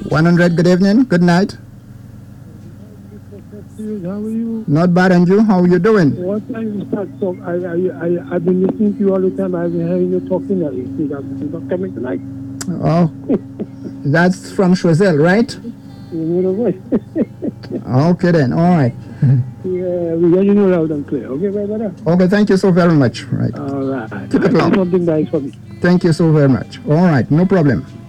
100, good evening, good night. How are you? Not bad, and you? How are you doing? What time you start talk? I've been listening to you all the time. I've been hearing you talking that you think I'm not coming tonight. Oh, that's from Choiseul, right? You know the voice. Okay then, all right. Yeah, we got you know loud and clear. Okay, my brother? Okay, thank you so very much. Right. All right. Keep it long. Something nice for me. Thank you so very much. All right, no problem.